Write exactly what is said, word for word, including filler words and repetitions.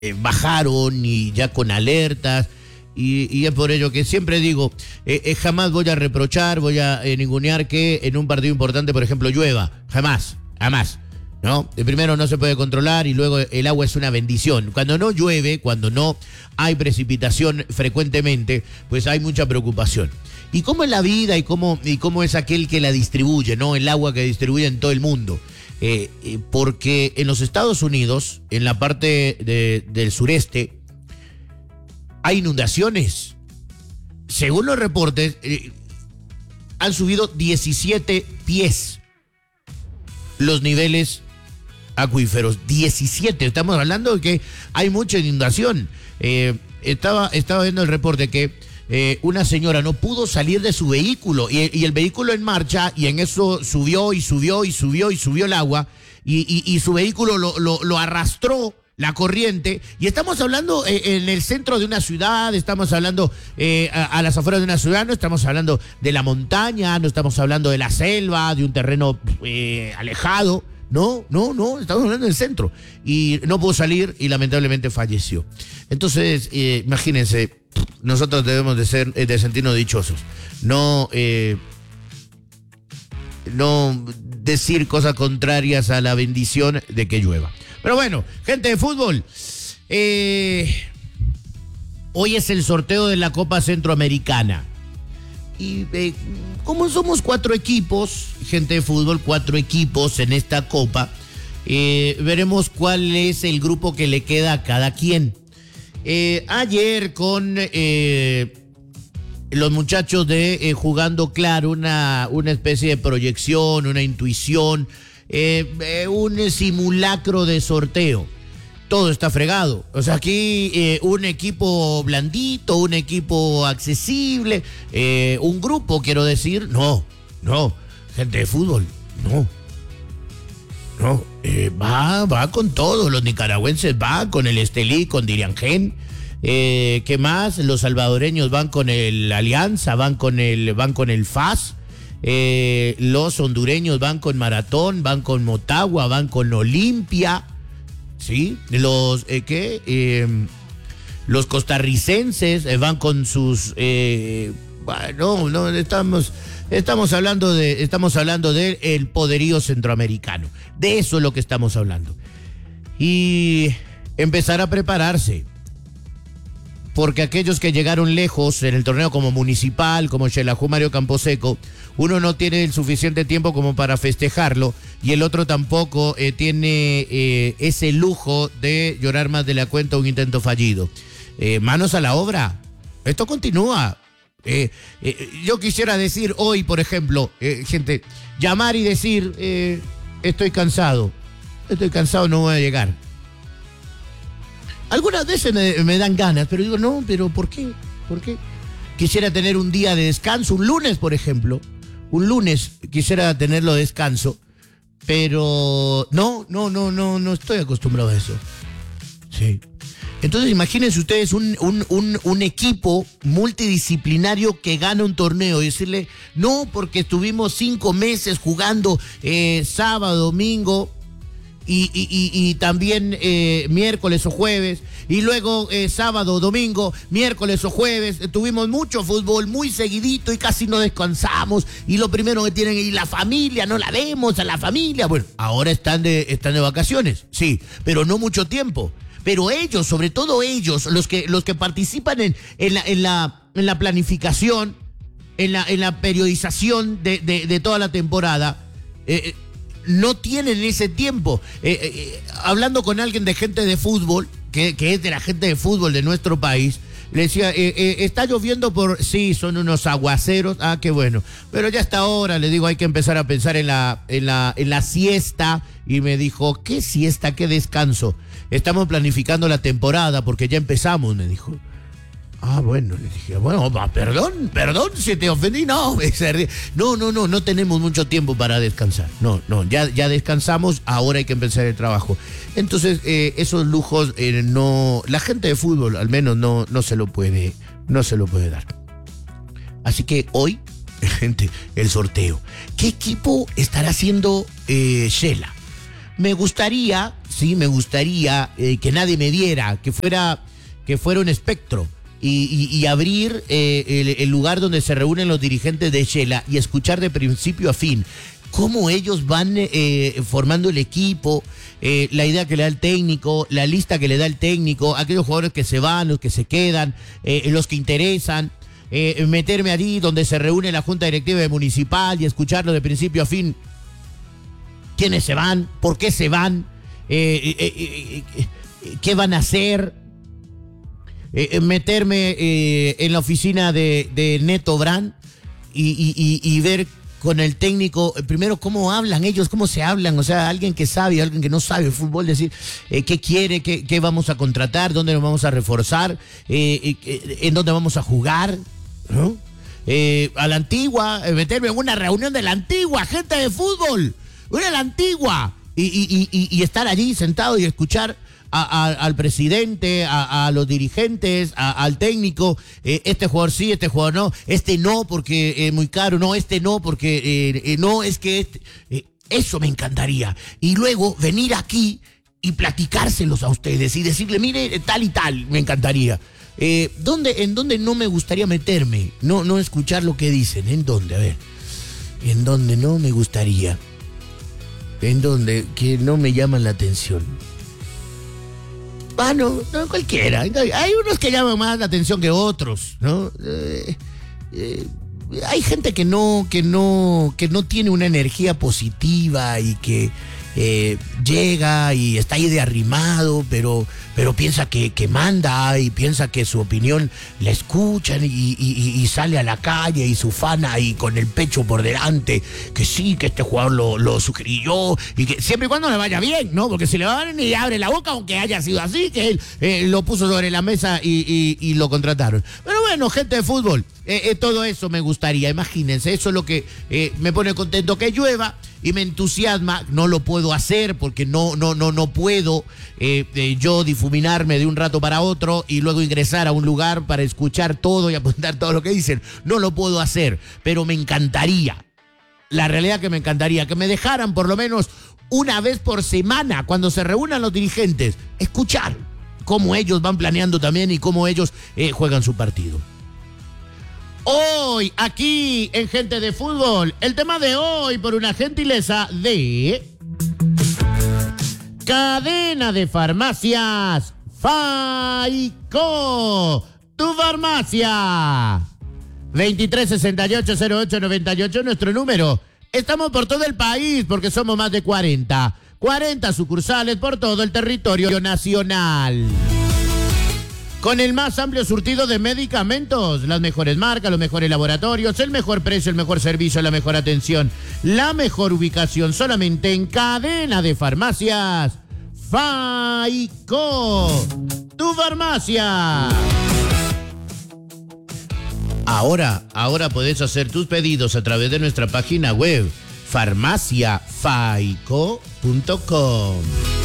eh, bajaron y ya con alertas. Y, y es por ello que siempre digo, eh, eh, jamás voy a reprochar, voy a eh, ningunear que en un partido importante, por ejemplo, llueva. Jamás, jamás. ¿No? Primero no se puede controlar y luego el agua es una bendición. Cuando no llueve, cuando no hay precipitación frecuentemente, pues hay mucha preocupación. ¿Y cómo es la vida y cómo, y cómo es aquel que la distribuye, ¿no? El agua que distribuye en todo el mundo. Eh, eh, porque en los Estados Unidos, en la parte de, del sureste, hay inundaciones. Según los reportes, eh, han subido diecisiete pies los niveles acuíferos. diecisiete. Estamos hablando de que hay mucha inundación. Eh, estaba, estaba viendo el reporte que eh, una señora no pudo salir de su vehículo y, y el vehículo en marcha, y en eso subió y subió y subió y subió el agua y, y, y su vehículo lo, lo, lo arrastró la corriente, y estamos hablando eh, en el centro de una ciudad, estamos hablando eh, a, a las afueras de una ciudad, no estamos hablando de la montaña, no estamos hablando de la selva, de un terreno eh, alejado, no, no, no, estamos hablando del centro, y no pudo salir y lamentablemente falleció. Entonces, eh, imagínense, nosotros debemos de ser, de sentirnos dichosos, no, eh, no decir cosas contrarias a la bendición de que llueva. Pero bueno, gente de fútbol, eh, hoy es el sorteo de la Copa Centroamericana. Y eh, como somos cuatro equipos, gente de fútbol, cuatro equipos en esta Copa, eh, veremos cuál es el grupo que le queda a cada quien. Eh, ayer con eh, los muchachos de eh, Jugando Claro, una, una especie de proyección, una intuición, Eh, eh, un simulacro de sorteo. Todo está fregado. O sea, aquí eh, un equipo blandito, un equipo accesible, eh, un grupo, quiero decir, no, no, gente de fútbol, no, no, eh, va, va con todo, los nicaragüenses van con el Estelí, con Diriangén, eh, ¿qué más? Los salvadoreños van con el Alianza, van con el, van con el F A S. Eh, los hondureños van con Maratón, van con Motagua, van con Olimpia, ¿sí? Los, eh, ¿qué? Eh, los costarricenses eh, van con sus, eh, bueno, no, estamos, estamos hablando de, estamos hablando del el poderío centroamericano, de eso es lo que estamos hablando. Y empezar a prepararse, porque aquellos que llegaron lejos en el torneo como Municipal, como Xelajú Mario Camposeco, uno no tiene el suficiente tiempo como para festejarlo y el otro tampoco eh, tiene eh, ese lujo de llorar más de la cuenta un intento fallido. Eh, manos a la obra, esto continúa. Eh, eh, yo quisiera decir hoy, por ejemplo, eh, gente, llamar y decir, eh, estoy cansado, estoy cansado, no voy a llegar. Algunas veces me, me dan ganas, pero digo, no, pero ¿por qué? ¿Por qué? Quisiera tener un día de descanso, un lunes, por ejemplo. Un lunes quisiera tenerlo de descanso, pero no, no, no, no, no estoy acostumbrado a eso. Sí. Entonces imagínense ustedes un, un, un, un equipo multidisciplinario que gana un torneo y decirle, no, porque estuvimos cinco meses jugando eh, sábado, domingo, Y, y, y, y también eh, miércoles o jueves, y luego eh, sábado, domingo, miércoles o jueves, eh, tuvimos mucho fútbol, muy seguidito y casi no descansamos, y lo primero que tienen, y la familia, no la vemos a la familia. Bueno, ahora están de, están de vacaciones, sí, pero no mucho tiempo. Pero ellos, sobre todo ellos, los que, los que participan en, en, la, en, la, en la planificación, en la, en la periodización de, de, de toda la temporada, eh, no tienen ese tiempo. Eh, eh, hablando con alguien de gente de fútbol, que, que es de la gente de fútbol de nuestro país, le decía, eh, eh, está lloviendo por... Sí, son unos aguaceros, ah, qué bueno. Pero ya hasta ahora, le digo, hay que empezar a pensar en la, en la, en la siesta. Y me dijo, ¿qué siesta? ¿Qué descanso? Estamos planificando la temporada porque ya empezamos, me dijo. Ah, bueno, le dije, bueno, perdón, perdón, si te ofendí, no, no, no, no, no tenemos mucho tiempo para descansar, no, no, ya, ya descansamos, ahora hay que empezar el trabajo. Entonces, eh, esos lujos, eh, no, la gente de fútbol al menos no, no se lo puede, no se lo puede dar. Así que hoy, gente, el sorteo. ¿Qué equipo estará haciendo eh, Shela? Me gustaría, sí, me gustaría eh, que nadie me diera, que fuera, que fuera un espectro. Y, y, y abrir eh, el, el lugar donde se reúnen los dirigentes de Shela y escuchar de principio a fin cómo ellos van eh, formando el equipo, eh, la idea que le da el técnico, la lista que le da el técnico, aquellos jugadores que se van, los que se quedan, eh, los que interesan, eh, meterme allí donde se reúne la Junta Directiva de Municipal y escucharlo de principio a fin, quiénes se van, por qué se van, eh, eh, eh, eh, qué van a hacer. Eh, meterme eh, en la oficina de, de Neto Brand y, y, y, y ver con el técnico, eh, primero cómo hablan ellos, cómo se hablan, o sea, alguien que sabe, alguien que no sabe el fútbol, decir eh, qué quiere, qué, qué vamos a contratar, dónde nos vamos a reforzar, eh, eh, en dónde vamos a jugar, ¿no? Eh, a la antigua, eh, meterme en una reunión de la antigua, gente de fútbol, una de la antigua, y, y, y, y estar allí sentado y escuchar A, a, al presidente, a, a los dirigentes, a, al técnico, eh, este jugador sí, este jugador no, este no porque es eh, muy caro, no, este no porque eh, eh, no, es que este, eh, eso me encantaría. Y luego venir aquí y platicárselos a ustedes y decirle, mire, tal y tal, me encantaría. Eh, ¿dónde, ¿En dónde no me gustaría meterme? No, no escuchar lo que dicen. ¿En dónde? A ver. ¿En dónde no me gustaría? ¿En dónde? Que no me llaman la atención. Ah, no, no, cualquiera. Hay unos que llaman más la atención que otros, ¿no? Eh, eh, hay gente que no, que no, que no tiene una energía positiva y que eh, llega y está ahí de arrimado, pero, pero piensa que, que manda y piensa que su opinión la escuchan y, y, y sale a la calle y se ufana y con el pecho por delante, que sí, que este jugador lo, lo sugirió y que siempre y cuando le vaya bien, ¿no? Porque si le va bien y abre la boca, aunque haya sido así, que él eh, lo puso sobre la mesa y, y, y lo contrataron. Pero bueno, gente de fútbol, eh, eh, todo eso me gustaría, imagínense, eso es lo que eh, me pone contento, que llueva y me entusiasma. No lo puedo hacer porque no, no, no, no puedo eh, eh, yo difuminarme de un rato para otro y luego ingresar a un lugar para escuchar todo y apuntar todo lo que dicen. No lo puedo hacer, pero me encantaría. La realidad que me encantaría que me dejaran por lo menos una vez por semana, cuando se reúnan los dirigentes, escuchar cómo ellos van planeando también y cómo ellos eh, juegan su partido. Hoy, aquí en Gente de Fútbol, el tema de hoy por una gentileza de Cadena de Farmacias Faico, tu farmacia. veintitrés sesenta y ocho cero ocho noventa y ocho, nuestro número. Estamos por todo el país porque somos más de cuarenta. cuarenta sucursales por todo el territorio nacional. Con el más amplio surtido de medicamentos, las mejores marcas, los mejores laboratorios, el mejor precio, el mejor servicio, la mejor atención, la mejor ubicación, solamente en Cadena de Farmacias Faico, tu farmacia. Ahora, ahora podés hacer tus pedidos a través de nuestra página web farmacia faico punto com.